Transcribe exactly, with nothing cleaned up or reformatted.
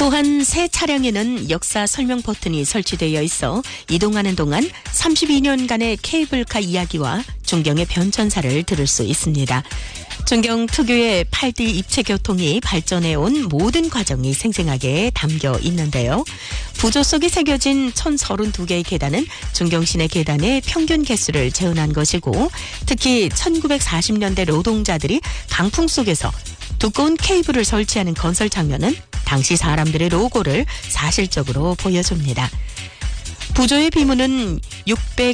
또한 새 차량에는 역사 설명 버튼이 설치되어 있어 이동하는 동안 삼십이 년간의 케이블카 이야기와 존경의 변천사를 들을 수 있습니다. 존경 특유의 팔 디 입체 교통이 발전해온 모든 과정이 생생하게 담겨 있는데요. 부조 속에 새겨진 천삼십이 개의 계단은 존경시내 계단의 평균 개수를 재현한 것이고, 특히 천구백사십 년대 노동자들이 강풍 속에서 두꺼운 케이블을 설치하는 건설 장면은 당시 사람들의 노고를 사실적으로 보여줍니다. 부조의 비문은 육백